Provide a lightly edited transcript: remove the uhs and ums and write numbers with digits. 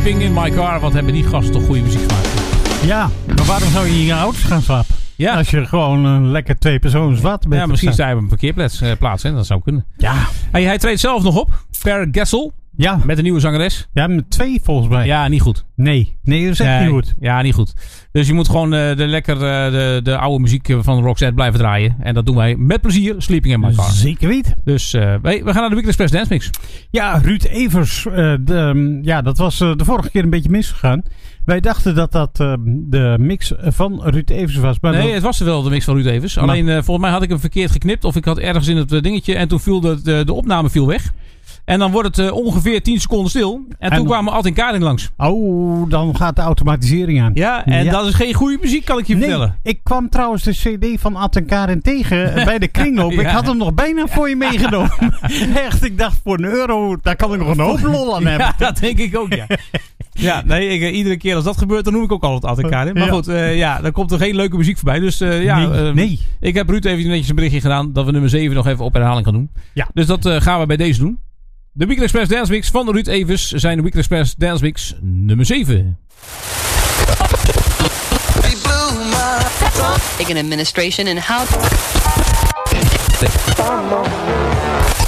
Sleeping in My Car. Wat hebben die gasten toch goede muziek gemaakt. Ja, maar waarom zou je in je auto gaan slapen? Ja. Als je gewoon een lekker 2-persoonswat bent. Ja, misschien sta je op een parkeerplaats. Hè? Dat zou kunnen. Ja. Hij treedt zelf nog op. Per Gessel. Ja. Met een nieuwe zangeres. Ja, met 2 volgens mij. Ja, niet goed. Nee, dat is echt niet goed. Ja, niet goed. Dus je moet gewoon de oude muziek van Roxette blijven draaien. En dat doen wij met plezier. Sleeping in My Car. Zeker weten. Dus we gaan naar de Weekly Express Dance Mix. Ja, Ruud Evers. Dat was de vorige keer een beetje misgegaan. Wij dachten dat de mix van Ruud Evers was. Maar nee, het was wel de mix van Ruud Evers. Alleen volgens mij had ik hem verkeerd geknipt. Of ik had ergens in het dingetje. En toen viel de opname weg. En dan wordt het ongeveer 10 seconden stil. En toen kwamen Ad en Karin langs. Oh, dan gaat de automatisering aan. Ja, en dat is geen goede muziek, kan ik je vertellen. Ik kwam trouwens de cd van Ad en Karin tegen bij de kringloop. Ja. Ik had hem nog bijna voor je meegenomen. Echt, ik dacht voor €1, daar kan ik nog een hoop lol aan hebben. Ja, dat denk ik ook, ja. Ja, nee, iedere keer als dat gebeurt, dan noem ik ook altijd Ad en Karin. Maar goed, dan komt er geen leuke muziek voorbij. Dus nee. Ik heb Ruud even netjes een berichtje gedaan dat we nummer 7 nog even op herhaling gaan doen. Ja. Dus dat gaan we bij deze doen. De Weekly Express Dance Mix van Ruud Evers zijn de Weekly Express Dance Mix nummer 7. Taking administration and how